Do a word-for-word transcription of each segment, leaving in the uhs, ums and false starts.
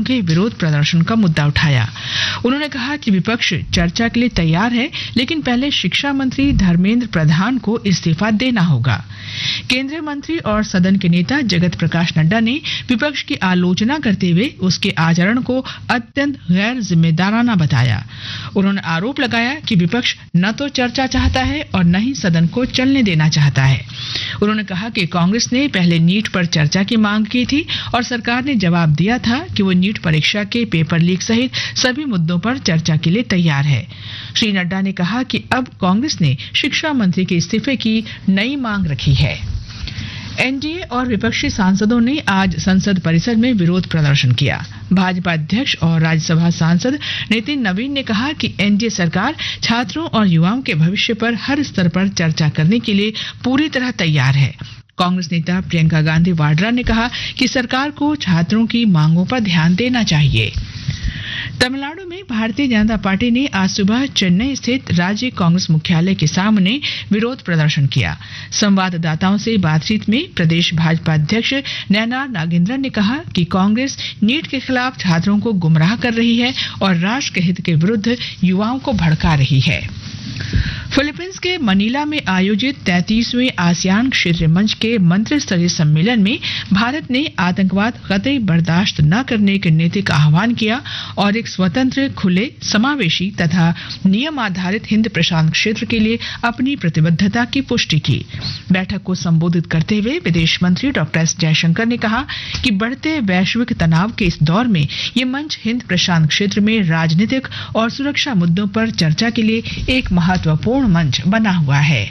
के विरोध प्रदर्शन का मुद्दा उठाया। उन्होंने कहा कि विपक्ष चर्चा के लिए तैयार है, लेकिन पहले शिक्षा मंत्री धर्मेंद्र प्रधान को इस्तीफा देना होगा। केंद्रीय मंत्री और सदन के नेता जगत प्रकाश नड्डा ने विपक्ष की आलोचना करते हुए उसके आचरण को अत्यंत गैर जिम्मेदाराना बताया। उन्होंने आरोप लगाया कि विपक्ष न तो चर्चा चाहता है और न ही सदन को चलने देना चाहता है। उन्होंने कहा कि कांग्रेस ने पहले नीट पर चर्चा की मांग की थी और सरकार ने जवाब दिया था कि वो नीट परीक्षा के पेपर लीक सहित सभी मुद्दों पर चर्चा के लिए तैयार है। श्री नड्डा ने कहा कि अब कांग्रेस ने शिक्षा मंत्री के इस्तीफे की नई मांग रखी है। एनडीए और विपक्षी सांसदों ने आज संसद परिसर में विरोध प्रदर्शन किया। भाजपा अध्यक्ष और राज्यसभा सांसद नितिन नवीन ने कहा कि एनडीए सरकार छात्रों और युवाओं के भविष्य पर हर स्तर पर चर्चा करने के लिए पूरी तरह तैयार है। कांग्रेस नेता प्रियंका गांधी वाड्रा ने कहा कि सरकार को छात्रों की मांगों पर ध्यान देना चाहिए। तमिलनाडु में भारतीय जनता पार्टी ने आज सुबह चेन्नई स्थित राज्य कांग्रेस मुख्यालय के सामने विरोध प्रदर्शन किया। संवाददाताओं से बातचीत में प्रदेश भाजपा अध्यक्ष नयनार नागेंद्रन ने कहा कि कांग्रेस नीट के खिलाफ छात्रों को गुमराह कर रही है और राष्ट्र के हित के विरुद्ध युवाओं को भड़का रही है। फिलीपींस के मनीला में आयोजित तैंतीसवें आसियान क्षेत्रीय मंच के मंत्री स्तरीय सम्मेलन में भारत ने आतंकवाद कतई बर्दाश्त न करने की नीति का आह्वान किया और एक स्वतंत्र, खुले, समावेशी तथा नियम आधारित हिंद प्रशांत क्षेत्र के लिए अपनी प्रतिबद्धता की पुष्टि की। बैठक को संबोधित करते हुए विदेश मंत्री डॉक्टर एस जयशंकर ने कहा कि बढ़ते वैश्विक तनाव के इस दौर में ये मंच हिंद प्रशांत क्षेत्र में राजनीतिक और सुरक्षा मुद्दों पर चर्चा के लिए एक महत्वपूर्ण मंच बना हुआ है।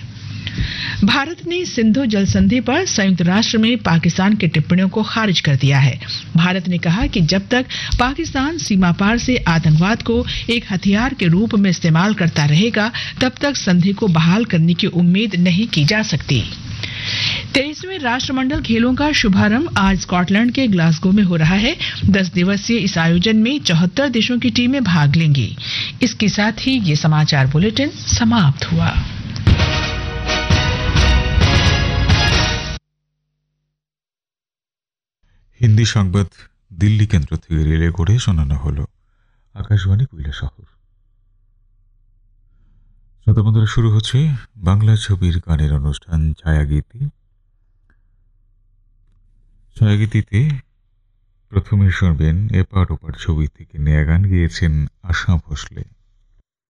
भारत ने सिंधु जल संधि पर संयुक्त राष्ट्र में पाकिस्तान की टिप्पणियों को खारिज कर दिया है। भारत ने कहा कि जब तक पाकिस्तान सीमा पार से आतंकवाद को एक हथियार के रूप में इस्तेमाल करता रहेगा, तब तक संधि को बहाल करने की उम्मीद नहीं की जा सकती। तेईसवें राष्ट्रमंडल खेलों का शुभारंभ आज स्कॉटलैंड के ग्लासगो में हो रहा है। दस दिवसीय इस आयोजन में चौहत्तर देशों की टीमें भाग लेंगी। इसके साथ ही ये समाचार बुलेटिन समाप्त हुआ। हिंदी সংবাদ দিল্লি কেন্দ্র থেকে রিলে করে শোনানো হলো। আকাশবাণী কৈলাসহর। শ্রোতা বন্ধুরা, শুরু হচ্ছে বাংলা ছবির গানের অনুষ্ঠান ছায়াগীতি। ছায়াগীতিতে প্রথমে শুনবেন এপার ওপার ছবি থেকে নেয়া গান গেয়েছেন আশা ভোসলে।